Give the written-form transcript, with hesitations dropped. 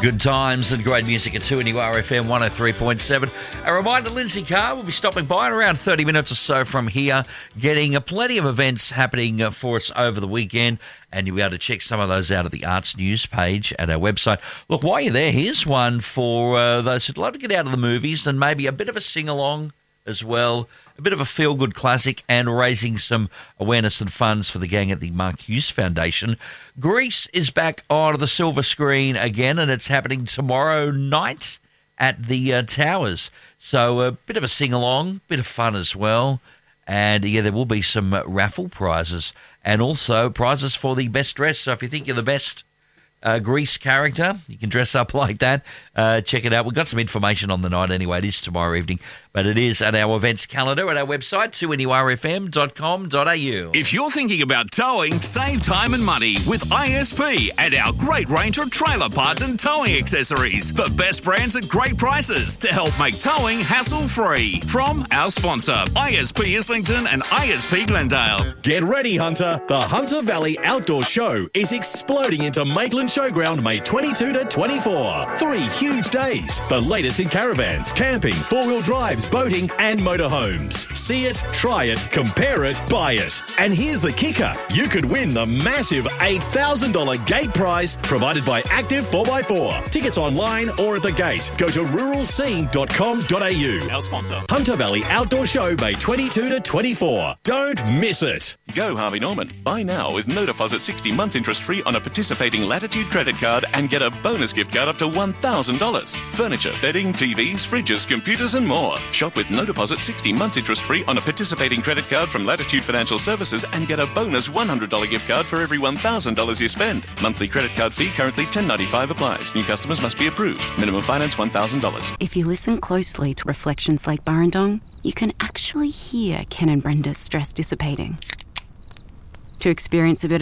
Good times and great music at 2NURFM 103.7. A reminder, Lindsay Carr will be stopping by in around 30 minutes or so from here, getting plenty of events happening for us over the weekend, and you'll be able to check some of those out at the Arts News page at our website. Look, while you're there, here's one for those who'd love to get out of the movies and maybe a bit of a sing-along as well, a bit of a feel-good classic, and raising some awareness and funds for the gang at the Mark Hughes Foundation. Grease is back on the silver screen again, and it's happening tomorrow night at the Towers. So a bit of a sing-along, bit of fun as well. And, yeah, there will be some raffle prizes and also prizes for the best dress. So if you think you're the best Grease character, you can dress up like that. Check it out. We've got some information on the night anyway. It is tomorrow evening, but it is at our events calendar at our website, 2NURFM.com.au. If you're thinking about towing, save time and money with ISP and our great range of trailer parts and towing accessories. The best brands at great prices to help make towing hassle-free. From our sponsor, ISP Islington and ISP Glendale. Get ready, Hunter. The Hunter Valley Outdoor Show is exploding into Maitland Showground May 22 to 24. 3 huge days. The latest in caravans, camping, four-wheel drives, boating and motorhomes. See it, try it, compare it, buy it. And here's the kicker. You could win the massive $8,000 gate prize provided by Active 4x4. Tickets online or at the gate. Go to ruralscene.com.au. Our sponsor. Hunter Valley Outdoor Show May 22 to 24. Don't miss it. Go Harvey Norman. Buy now with no deposit 60 months interest free on a participating Latitude credit card and get a bonus gift card up to $1,000. Furniture, bedding, TVs, fridges, computers and more. Shop with no deposit 60 months interest free on a participating credit card from Latitude Financial Services and get a bonus $100 gift card for every $1,000 you spend. Monthly credit card fee currently $10.95 applies. New customers must be approved. Minimum finance $1,000. If you listen closely to Reflections Lake Burrendong, you can actually hear Ken and Brenda's stress dissipating. To experience a bit